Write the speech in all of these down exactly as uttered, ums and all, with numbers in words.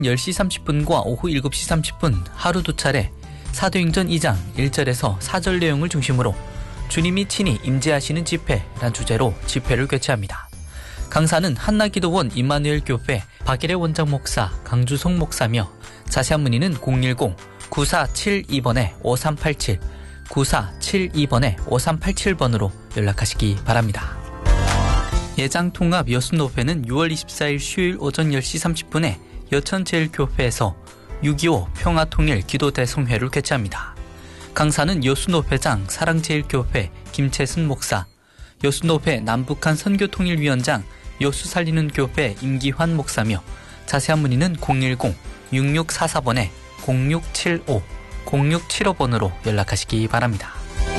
열 시 삼십 분과 오후 일곱 시 삼십 분 하루 두 차례 사도행전 이 장 일 절에서 사 절 내용을 중심으로 주님이 친히 임재하시는 집회란 주제로 집회를 개최합니다. 강사는 한나기도원 임마누엘 교회 박일의 원장 목사 강주성 목사며 자세한 문의는 공일공 구사칠이 번에 오삼팔칠 구사칠이 번에 오삼팔칠 번으로 연락하시기 바랍니다. 예장통합 여순노회는 유월 이십사일 수요일 오전 열 시 삼십 분에 여천제일교회에서 육이오 평화통일 기도대성회를 개최합니다. 강사는 여순노회장 사랑제일교회 김채순 목사, 여순노회 남북한 선교통일위원장 여수살리는 교회 임기환 목사며 자세한 문의는 공일공 육육사사 번에 공육칠오 공육칠오 번으로 연락하시기 바랍니다.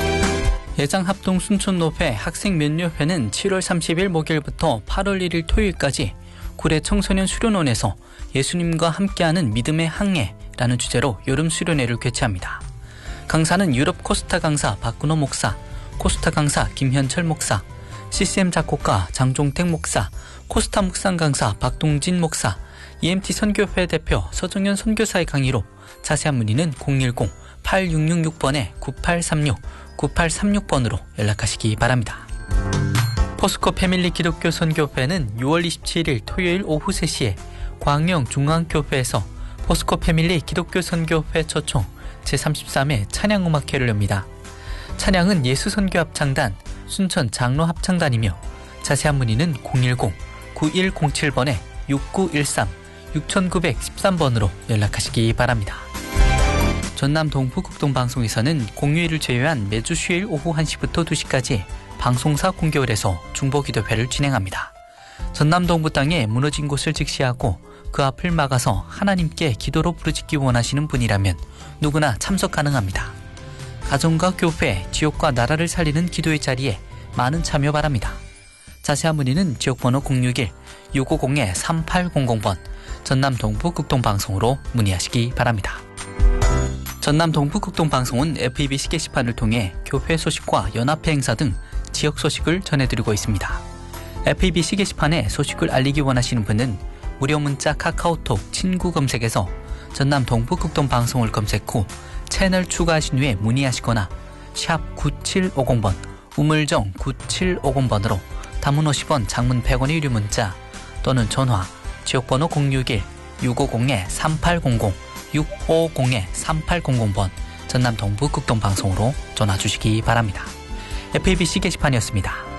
예장합동 순천노회 학생면류회는 칠월 삼십일 목요일부터 팔월 일일 토요일까지 구례 청소년 수련원에서 예수님과 함께하는 믿음의 항해라는 주제로 여름 수련회를 개최합니다. 강사는 유럽 코스타 강사 박근호 목사, 코스타 강사 김현철 목사, 씨씨엠 작곡가 장종택 목사, 코스타 묵상 강사 박동진 목사, 이엠티 선교회 대표 서정현 선교사의 강의로 자세한 문의는 공일공 팔육육육 번에 구팔삼육 구팔삼육 번으로 연락하시기 바랍니다. 포스코 패밀리 기독교 선교회는 유월 이십칠일 토요일 오후 세 시에 광명 중앙교회에서 포스코 패밀리 기독교 선교회 초청 제삼십삼 회 찬양음악회를 엽니다. 찬양은 예수선교합창단, 순천 장로합창단이며 자세한 문의는 공일공 구일공칠 번에 육구일삼 육구일삼 번으로 연락하시기 바랍니다. 전남 동부극동방송에서는 공휴일을 제외한 매주 수요일 오후 한 시부터 두 시까지 방송사 공개월에서 중보기도회를 진행합니다. 전남 동부 땅에 무너진 곳을 직시하고 그 앞을 막아서 하나님께 기도로 부르짖기 원하시는 분이라면 누구나 참석 가능합니다. 가정과 교회, 지역과 나라를 살리는 기도의 자리에 많은 참여 바랍니다. 자세한 문의는 지역번호 공육일 육오공 삼팔공공 번 전남 동부극동방송으로 문의하시기 바랍니다. 전남 동부극동방송은 에프이비씨 게시판을 통해 교회 소식과 연합회 행사 등 지역 소식을 전해드리고 있습니다. 에프이비씨 게시판에 소식을 알리기 원하시는 분은 무료 문자 카카오톡 친구 검색에서 전남 동부극동방송을 검색 후 채널 추가하신 후에 문의하시거나 샵 구칠오공 번 우물정 구칠오공 번으로 단문 오십 원, 장문 백 원의 유료 문자 또는 전화 지역번호 공육일 육오공 삼팔공공 육오공 삼팔공공 번 전남 동부극동방송으로 전화 주시기 바랍니다. 에프이비씨 게시판이었습니다.